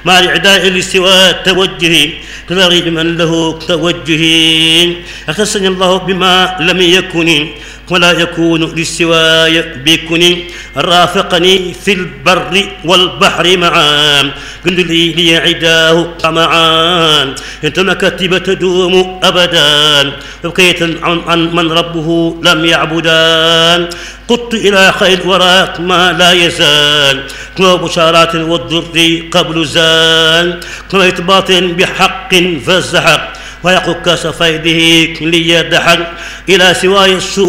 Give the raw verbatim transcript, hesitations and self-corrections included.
مع الإعداء لاستواء توجه كغريب من له توجه أخصني الله بما لم يكن ولا يكون لاستواء بكن رافقني في البر والبحر معا قل لي لي عداه معا انت مكاتب تدوم أبدا بقيت عن, عن من ربه لم يعبدان قدت إلى خير وراك ما لا يزال كما بشارات والضر قبل زال كما إثبات بحق فالزحق ويقول كاس فيده ليدحق إلى سواي السوء